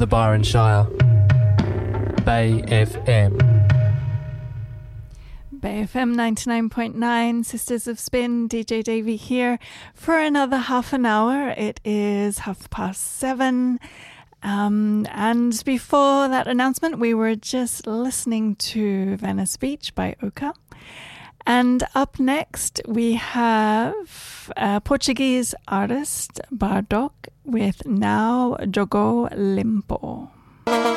the Byron Shire. Bay FM. Bay FM 99.9, Sisters of Spin, DJ Davey here for another half an hour. It is 7:30. And before that announcement, we were just listening to Venice Beach by Oka. And up next, we have a Portuguese artist, Bardock, with Now Jogo Limpo.